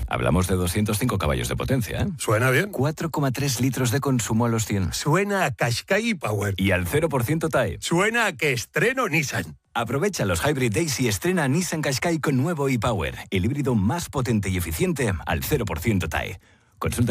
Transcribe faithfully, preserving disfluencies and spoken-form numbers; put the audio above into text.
Hablamos de doscientos cinco caballos de potencia, ¿eh? Suena bien. cuatro coma tres litros de consumo a los cien. Suena a Qashqai Power. Y al cero por ciento T A E. Suena a que estreno Nissan. Aprovecha los Hybrid Days y estrena Nissan Qashqai con nuevo e-Power, el híbrido más potente y eficiente al cero por ciento T A E. Consulta